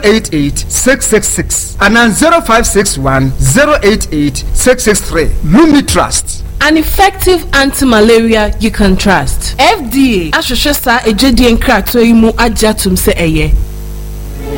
088-666 and 0561-088-663. Lumi Trust. An effective anti-malaria you can trust. FDA. Ashosha sa ejedi enkrato imu ajatum se eye.